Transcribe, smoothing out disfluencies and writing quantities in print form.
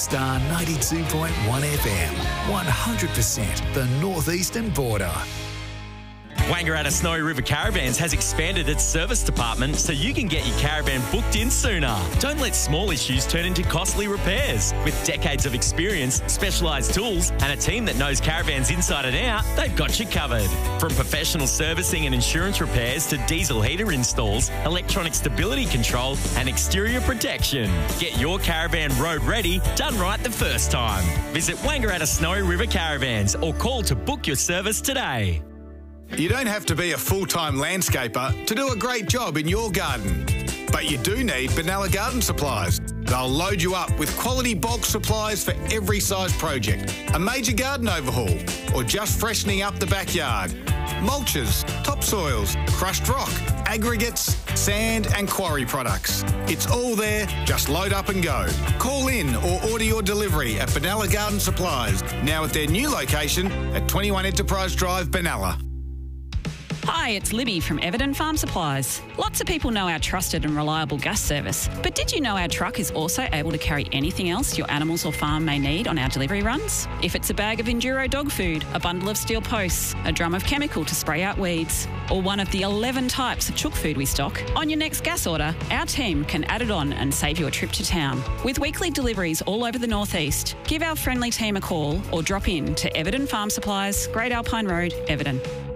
Star 92.1 FM, 100% the northeastern border. Wangaratta Snowy River Caravans has expanded its service department so you can get your caravan booked in sooner. Don't let small issues turn into costly repairs. With decades of experience, specialised tools and a team that knows caravans inside and out, they've got you covered. From professional servicing and insurance repairs to diesel heater installs, electronic stability control and exterior protection. Get your caravan road ready, done right the first time. Visit Wangaratta Snowy River Caravans or call to book your service today. You don't have to be a full-time landscaper to do a great job in your garden. But you do need Benalla Garden Supplies. They'll load you up with quality bulk supplies for every size project, a major garden overhaul, or just freshening up the backyard. Mulches, topsoils, crushed rock, aggregates, sand and quarry products. It's all there, just load up and go. Call in or order your delivery at Benalla Garden Supplies, now at their new location at 21 Enterprise Drive, Benalla. Hi, it's Libby from Everton Farm Supplies. Lots of people know our trusted and reliable gas service, but did you know our truck is also able to carry anything else your animals or farm may need on our delivery runs? If it's a bag of Enduro dog food, a bundle of steel posts, a drum of chemical to spray out weeds, or one of the 11 types of chook food we stock, on your next gas order, our team can add it on and save you a trip to town. With weekly deliveries all over the northeast, give our friendly team a call or drop in to Everton Farm Supplies, Great Alpine Road, Everton.